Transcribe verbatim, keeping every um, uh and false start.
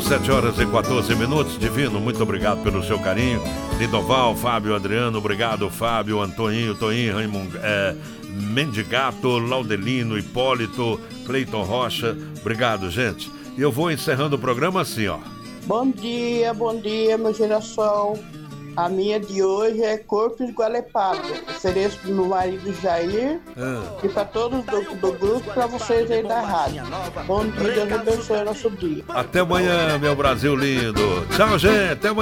sete horas e quatorze minutos. Divino, muito obrigado pelo seu carinho. Lindoval, Fábio, Adriano, obrigado. Fábio, Antoninho, Toninho, Raimundo, é, Mendigato, Laudelino, Hipólito, Cleiton Rocha. Obrigado, gente. E eu vou encerrando o programa assim, ó. Bom dia, bom dia, meu geração. A minha de hoje é corpo esgualepado. Ofereço pro meu marido Jair ah. e para todos do, do grupo, para vocês aí da rádio. Bom dia, Deus abençoe nosso dia. Até amanhã, meu Brasil lindo. Tchau, gente. Até amanhã.